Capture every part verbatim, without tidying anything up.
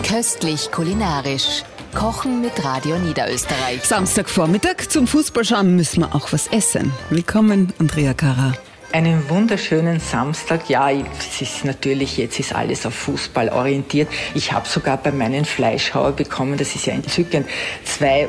Köstlich kulinarisch. Kochen mit Radio Niederösterreich. Samstagvormittag zum Fußballschauen müssen wir auch was essen. Willkommen, Andrea Karrer. Einen wunderschönen Samstag. Ja, es ist natürlich, jetzt ist alles auf Fußball orientiert. Ich habe sogar bei meinen Fleischhauer bekommen, das ist ja entzückend, zwei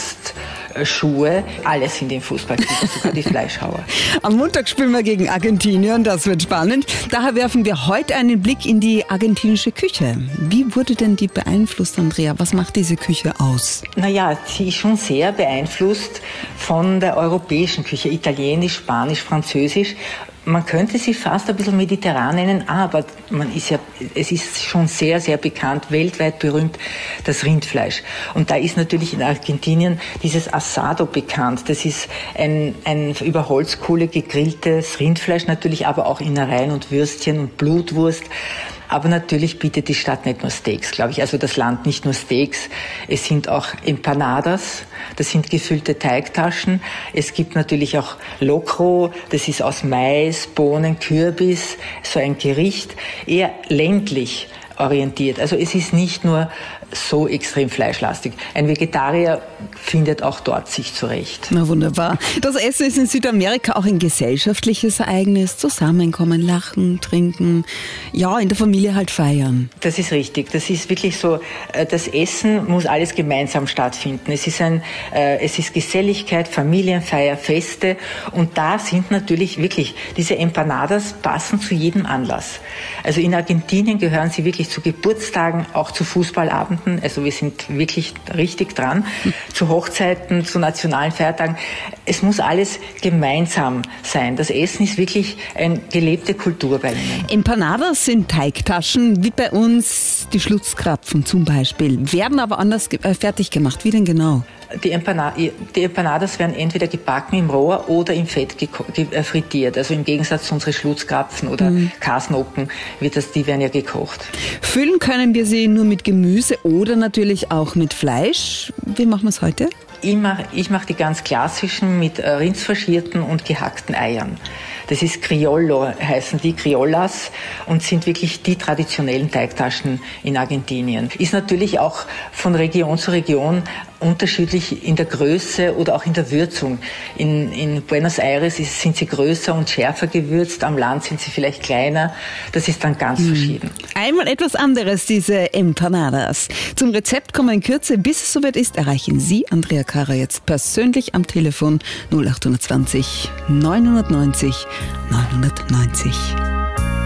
Wurstschuhe. Alle sind im Fußball, sogar die Fleischhauer. Am Montag spielen wir gegen Argentinien, das wird spannend. Daher werfen wir heute einen Blick in die argentinische Küche. Wie wurde denn die beeinflusst, Andrea? Was macht diese Küche aus? Naja, sie ist schon sehr beeinflusst von der europäischen Küche, italienisch, spanisch, französisch. Man könnte sie fast ein bisschen mediterran nennen, aber man ist ja, es ist schon sehr, sehr bekannt, weltweit berühmt, das Rindfleisch. Und da ist natürlich in Argentinien dieses Asado bekannt. Das ist ein, ein über Holzkohle gegrilltes Rindfleisch, natürlich aber auch Innereien und Würstchen und Blutwurst. Aber natürlich bietet die Stadt nicht nur Steaks, glaube ich. Also das Land nicht nur Steaks. Es sind auch Empanadas. Das sind gefüllte Teigtaschen. Es gibt natürlich auch Locro. Das ist aus Mais, Bohnen, Kürbis. So ein Gericht. Eher ländlich orientiert. Also es ist nicht nur so extrem fleischlastig. Ein Vegetarier findet auch dort sich zurecht. Na wunderbar. Das Essen ist in Südamerika auch ein gesellschaftliches Ereignis. Zusammenkommen, lachen, trinken, ja, in der Familie halt feiern. Das ist richtig. Das ist wirklich so, das Essen muss alles gemeinsam stattfinden. Es ist ein, es ist Geselligkeit, Familienfeier, Feste und da sind natürlich wirklich, diese Empanadas passen zu jedem Anlass. Also in Argentinien gehören sie wirklich zu Geburtstagen, auch zu Fußballabenden. Also wir sind wirklich richtig dran. Zu Hochzeiten, zu nationalen Feiertagen. Es muss alles gemeinsam sein. Das Essen ist wirklich eine gelebte Kultur bei ihnen. Empanadas sind Teigtaschen, wie bei uns die Schlutzkrapfen zum Beispiel, werden aber anders ge- äh, fertig gemacht. Wie denn genau? Die, Empana- die Empanadas werden entweder gebacken im Rohr oder im Fett geko- ge- äh, frittiert. Also im Gegensatz zu unseren Schlutzkrapfen oder mhm. Kasnocken, wird das, die werden ja gekocht. Füllen können wir sie nur mit Gemüse oder natürlich auch mit Fleisch. Wie machen wir es heute? Ich mache ich mach die ganz klassischen mit äh, rindsfaschierten und gehackten Eiern. Das ist Criollo, heißen die Criollas und sind wirklich die traditionellen Teigtaschen in Argentinien. Ist natürlich auch von Region zu Region unterschiedlich in der Größe oder auch in der Würzung. In, in Buenos Aires ist, sind sie größer und schärfer gewürzt, am Land sind sie vielleicht kleiner. Das ist dann ganz mhm. verschieden. Einmal etwas anderes, diese Empanadas. Zum Rezept kommen in Kürze. Bis es soweit ist, erreichen Sie, Andrea Karrer, jetzt persönlich am Telefon null acht zwei null neunhundertneunzig neunhundertneunzig.